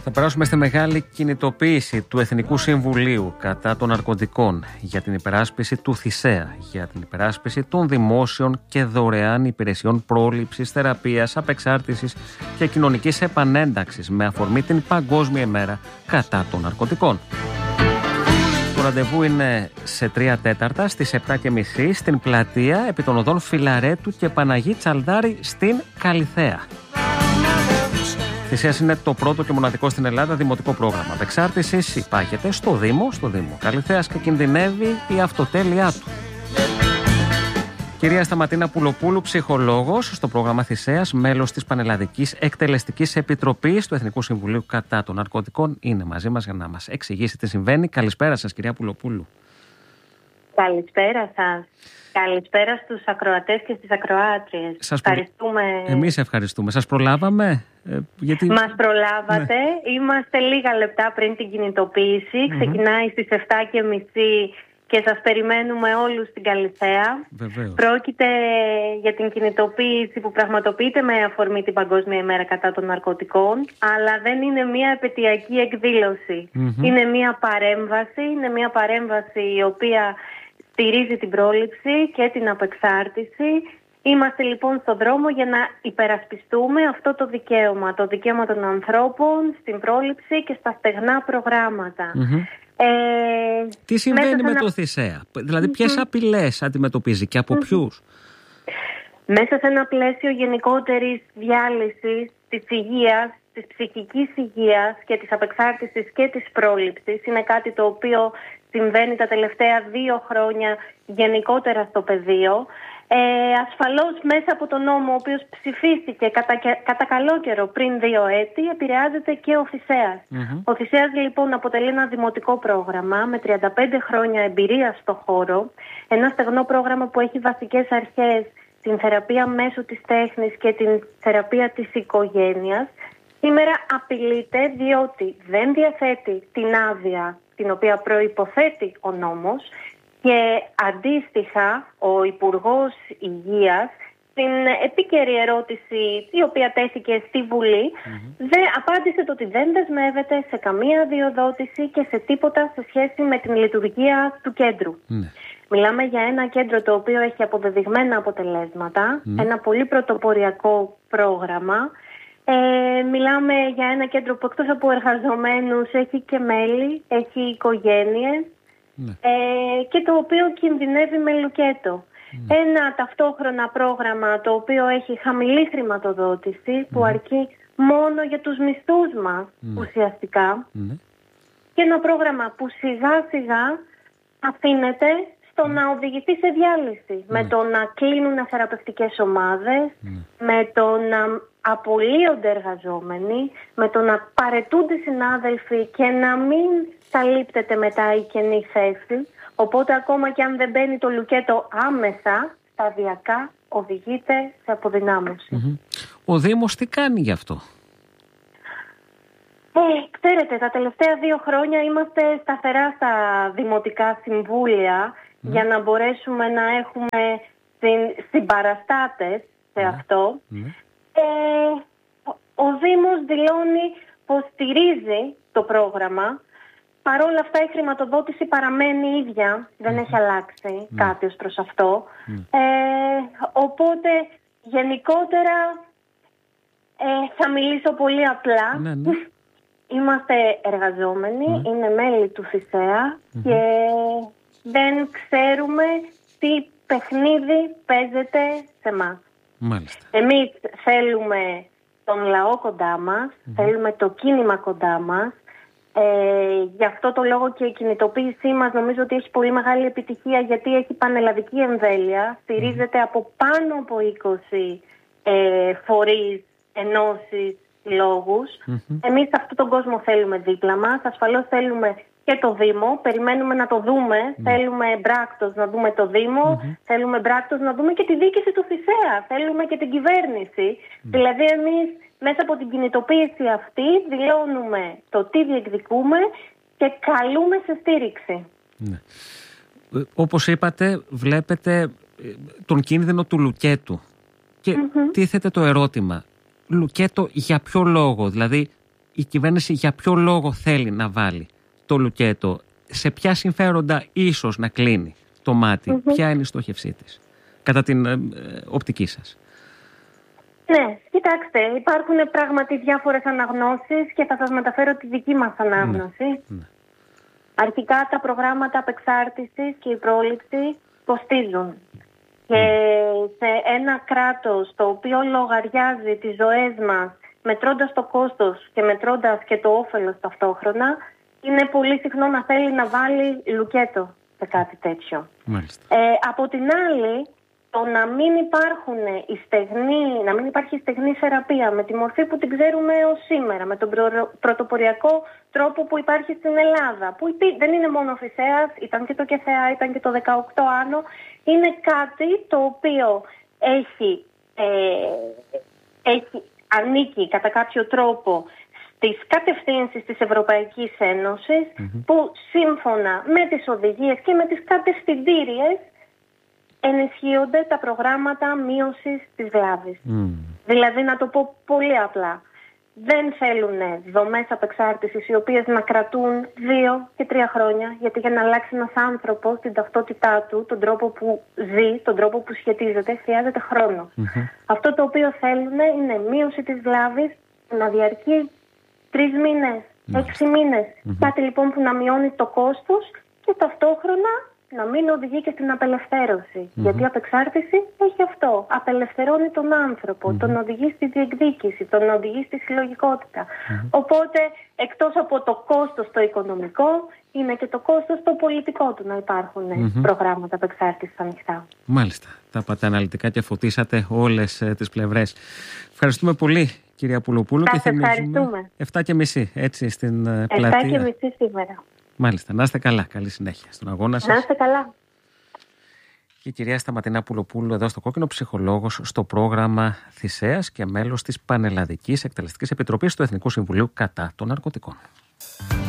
Θα περάσουμε στη μεγάλη κινητοποίηση του Εθνικού Συμβουλίου κατά των ναρκωτικών για την υπεράσπιση του Θησέα, για την υπεράσπιση των δημόσιων και δωρεάν υπηρεσιών πρόληψης, θεραπείας, απεξάρτησης και κοινωνικής επανένταξης με αφορμή την Παγκόσμια ημέρα κατά των ναρκωτικών. Το ραντεβού είναι σε 3/4 στις 7:30 στην πλατεία επί των οδών Φιλαρέτου και Παναγί Τσαλδάρη στην Καλιθέα. Θησέας είναι το πρώτο και μοναδικό στην Ελλάδα δημοτικό πρόγραμμα απεξάρτησης. Υπάγεται στο Δήμο Καλιθέας και κινδυνεύει η αυτοτέλειά του. Κυρία Σταματίνα Πουλοπούλου, ψυχολόγος στο πρόγραμμα Θησέας, μέλος της Πανελλαδικής Εκτελεστικής Επιτροπής του Εθνικού Συμβουλίου κατά των Ναρκωτικών, είναι μαζί μας για να μας εξηγήσει τι συμβαίνει. Καλησπέρα σας, κυρία Πουλοπούλου. Καλησπέρα σας. Καλησπέρα στους ακροατές και στις ακροάτριες. Ευχαριστούμε. Εμείς ευχαριστούμε. Σας προλάβαμε? Μας προλάβατε. Ναι. Είμαστε λίγα λεπτά πριν την κινητοποίηση. Ξεκινάει στις 7:30 και σας περιμένουμε όλους στην Καλιθέα. Βεβαίως. Πρόκειται για την κινητοποίηση που πραγματοποιείται με αφορμή την Παγκόσμια ημέρα κατά των ναρκωτικών, αλλά δεν είναι μια επαιτειακή εκδήλωση. Είναι μια παρέμβαση η οποία στηρίζει την πρόληψη και την απεξάρτηση. Είμαστε λοιπόν στον δρόμο για να υπερασπιστούμε αυτό το δικαίωμα των ανθρώπων στην πρόληψη και στα στεγνά προγράμματα. Τι συμβαίνει με το Θησέα, δηλαδή ποιες απειλές αντιμετωπίζει και από ποιους? Μέσα σε ένα πλαίσιο γενικότερης διάλυσης της υγείας, της ψυχικής υγείας και της απεξάρτησης και της πρόληψης, είναι κάτι το οποίο συμβαίνει τα τελευταία 2 χρόνια γενικότερα στο πεδίο. Ασφαλώς μέσα από τον νόμο ο οποίος ψηφίστηκε κατά καλό καιρό πριν 2 έτη, επηρεάζεται και ο Θησέας. Ο Θησέας λοιπόν αποτελεί ένα δημοτικό πρόγραμμα με 35 χρόνια εμπειρία στο χώρο, ένα στεγνό πρόγραμμα που έχει βασικές αρχές, την θεραπεία μέσω της τέχνης και την θεραπεία της οικογένειας. Σήμερα απειλείται διότι δεν διαθέτει την άδεια την οποία προϋποθέτει ο νόμος και αντίστοιχα ο Υπουργός Υγείας στην επίκαιρη ερώτηση η οποία τέθηκε στη Βουλή απάντησε ότι δεν δεσμεύεται σε καμία αδειοδότηση και σε τίποτα σε σχέση με την λειτουργία του κέντρου. Μιλάμε για ένα κέντρο το οποίο έχει αποδεδειγμένα αποτελέσματα, ένα πολύ πρωτοποριακό πρόγραμμα. Μιλάμε για ένα κέντρο που εκτός από εργαζομένους έχει και μέλη, έχει οικογένειες και το οποίο κινδυνεύει με λουκέτο. Ένα ταυτόχρονα πρόγραμμα το οποίο έχει χαμηλή χρηματοδότηση που αρκεί μόνο για τους μισθούς μας ουσιαστικά και ένα πρόγραμμα που σιγά σιγά αφήνεται στο να οδηγηθεί σε διάλυση με το να κλείνουν θεραπευτικές ομάδες, με το να απολύονται εργαζόμενοι, με το να παραιτούνται συνάδελφοι και να μην καλύπτεται μετά η κενή θέση. Οπότε ακόμα και αν δεν μπαίνει το λουκέτο άμεσα, σταδιακά οδηγείται σε αποδυνάμωση. Ο Δήμος τι κάνει γι' αυτό? Ξέρετε, τα τελευταία 2 χρόνια είμαστε σταθερά στα δημοτικά συμβούλια για να μπορέσουμε να έχουμε συμπαραστάτες σε αυτό. Ο Δήμος δηλώνει πως στηρίζει το πρόγραμμα. Παρ' όλα αυτά η χρηματοδότηση παραμένει ίδια, δεν έχει αλλάξει κάτι ως προς αυτό. Οπότε γενικότερα θα μιλήσω πολύ απλά. Είμαστε εργαζόμενοι, είναι μέλη του Θησέα και δεν ξέρουμε τι παιχνίδι παίζεται σε εμάς. Εμείς θέλουμε τον λαό κοντά μας, θέλουμε το κίνημα κοντά μας. Γι' αυτό το λόγο και η κινητοποίησή μας νομίζω ότι έχει πολύ μεγάλη επιτυχία, γιατί έχει πανελλαδική εμβέλεια, στηρίζεται από πάνω από 20 φορείς, ενώσεις, λόγους. Εμείς αυτόν τον κόσμο θέλουμε δίπλα μας, ασφαλώς θέλουμε και το Δήμο, περιμένουμε να το δούμε, θέλουμε μπράκτος να δούμε το Δήμο, θέλουμε μπράκτος να δούμε και τη διοίκηση του Θησέα, θέλουμε και την κυβέρνηση. Δηλαδή εμείς μέσα από την κινητοποίηση αυτή δηλώνουμε το τι διεκδικούμε και καλούμε σε στήριξη. Όπως είπατε, βλέπετε τον κίνδυνο του λουκέτου και τίθεται το ερώτημα, λουκέτο για ποιο λόγο? Δηλαδή η κυβέρνηση για ποιο λόγο θέλει να βάλει το λουκέτο, σε ποια συμφέροντα ίσως να κλείνει το μάτι, ποια είναι η στόχευσή της, κατά την οπτική σας? Ναι, κοιτάξτε, υπάρχουν πράγματι διάφορες αναγνώσεις και θα σας μεταφέρω τη δική μας ανάγνωση. Αρχικά τα προγράμματα απεξάρτησης και η πρόληψη κοστίζουν. Και σε ένα κράτος το οποίο λογαριάζει τις ζωές μας μετρώντας το κόστος και μετρώντας και το όφελος ταυτόχρονα, είναι πολύ συχνό να θέλει να βάλει λουκέτο σε κάτι τέτοιο. Από την άλλη, το να μην υπάρχει στεγνή θεραπεία με τη μορφή που την ξέρουμε ως σήμερα, με τον πρωτοποριακό τρόπο που υπάρχει στην Ελλάδα, που δεν είναι μόνο ο Θησέας, ήταν και το ΚΕΘΕΑ, ήταν και το 18 άνω, είναι κάτι το οποίο ανήκει κατά κάποιο τρόπο στις κατευθύνσεις της Ευρωπαϊκής Ένωσης, που σύμφωνα με τις οδηγίες και με τις κατευθυντήριες ενισχύονται τα προγράμματα μείωσης της βλάβης. Δηλαδή, να το πω πολύ απλά, δεν θέλουν δομές απεξάρτησης οι οποίες να κρατούν 2 και 3 χρόνια, γιατί για να αλλάξει ένας άνθρωπος την ταυτότητά του, τον τρόπο που ζει, τον τρόπο που σχετίζεται, χρειάζεται χρόνο. Αυτό το οποίο θέλουν είναι μείωση της βλάβης να διαρκεί 3 μήνες, 6 μήνες. Κάτι λοιπόν που να μειώνει το κόστος και ταυτόχρονα να μην οδηγεί και στην απελευθέρωση. Γιατί η απεξάρτηση έχει αυτό. Απελευθερώνει τον άνθρωπο, τον οδηγεί στη διεκδίκηση, τον οδηγεί στη συλλογικότητα. Οπότε, εκτός από το κόστος το οικονομικό, είναι και το κόστος το πολιτικό του να υπάρχουν προγράμματα απεξάρτησης ανοιχτά. Μάλιστα. Τα πάτε αναλυτικά και φωτίσατε όλες τις πλευρές. Ευχαριστούμε πολύ, κυρία Πουλοπούλου. Σας ευχαριστούμε. 7:30 έτσι στην πλατεία. 7:30 σήμερα. Μάλιστα. Να είστε καλά. Καλή συνέχεια στον αγώνα σας. Να είστε καλά. Και η κυρία Σταματινά Πουλοπούλου εδώ στο Κόκκινο, ψυχολόγος στο πρόγραμμα Θησέας και μέλος της Πανελλαδικής Εκτελεστικής Επιτροπής του Εθνικού Συμβουλίου κατά των Ναρκωτικών.